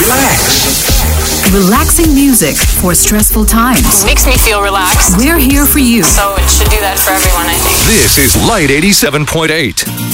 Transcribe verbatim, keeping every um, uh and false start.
relax. Relaxing music for stressful times. Makes me feel relaxed. We're here for you. So it should do that for everyone, I think. This is Light eighty-seven point eight.